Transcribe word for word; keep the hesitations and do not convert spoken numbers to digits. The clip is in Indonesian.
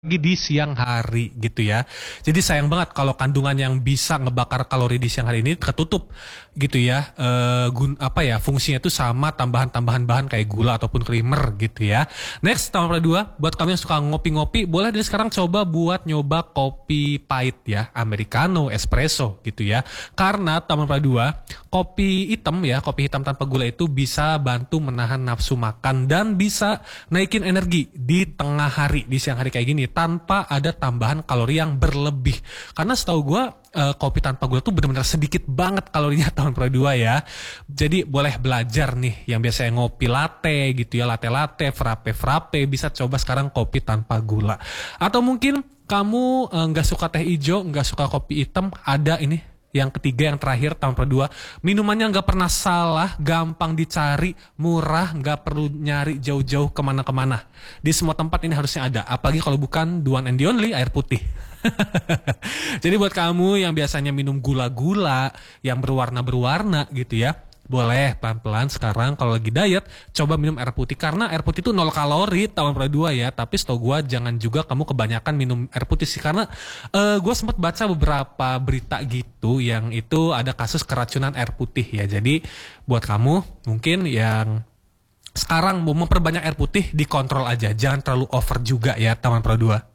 di siang hari gitu ya. Jadi sayang banget kalau kandungan yang bisa ngebakar kalori di siang hari ini ketutup gitu ya. Eh gun apa ya fungsinya itu sama tambahan-tambahan bahan kayak gula ataupun creamer gitu ya. Next nomor dua, buat kamu yang suka ngopi-ngopi, boleh dari sekarang coba buat nyoba kopi pahit ya, americano, espresso gitu ya. Karena nomor dua, kopi hitam ya, kopi hitam tanpa gula itu bisa bantu menahan nafsu makan dan bisa naikin energi di tengah hari, di siang hari kayak gini tanpa ada tambahan kalori yang berlebih. Karena setahu gue uh, kopi tanpa gula tuh benar-benar sedikit banget kalorinya tahun Pro dua ya. Jadi boleh belajar nih yang biasanya ngopi latte gitu ya, latte-latte, frappe-frappe, bisa coba sekarang kopi tanpa gula. Atau mungkin kamu nggak uh, suka teh hijau, nggak suka kopi hitam, ada ini yang ketiga, yang terakhir, tahun kedua, minumannya nggak pernah salah, gampang dicari, murah, nggak perlu nyari jauh-jauh kemana-kemana. Di semua tempat ini harusnya ada, apalagi kalau bukan the one and the only, air putih. Jadi buat kamu yang biasanya minum gula-gula, yang berwarna-berwarna gitu ya, boleh pelan-pelan sekarang kalau lagi diet coba minum air putih, karena air putih itu nol kalori tahun Pro dua ya. Tapi setahu gue jangan juga kamu kebanyakan minum air putih sih, karena uh, gue sempat baca beberapa berita gitu yang itu ada kasus keracunan air putih ya. Jadi buat kamu mungkin yang sekarang mau memperbanyak air putih, dikontrol aja, jangan terlalu over juga ya teman Pro dua.